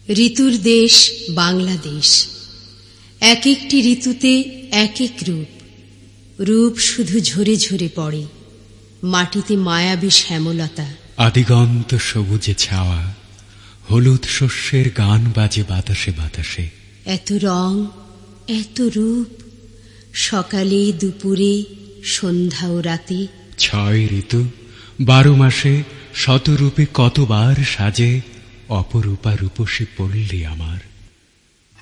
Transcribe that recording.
ঋতুর দেশ বাংলাদেশ। এক একটি ঋতুতে এক এক রূপ, রূপ শুধু ঝরে ঝরে পড়ে। মাটিতে মায়াবী শ্যামলতা, আদিগন্ত সবুজে ছাওয়া, হলুদ শস্যের গান বাজে বাতাসে বাতাসে। এত রং, এত রূপ, সকালে দুপুরে সন্ধ্যা ও রাতে। 6 ঋতু 12 মাসে শতরূপে কতবার সাজে, অপরূপা রূপসী পল্লী আমার।